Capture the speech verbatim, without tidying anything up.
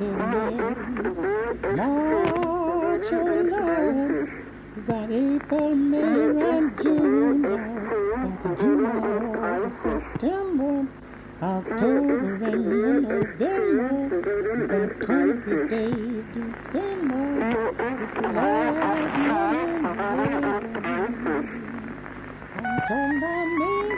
month, March alone. We got April, May, and June. Got July, August, September, October, and November. We got twenty days, December. It's the last month in November. I'm talking about me.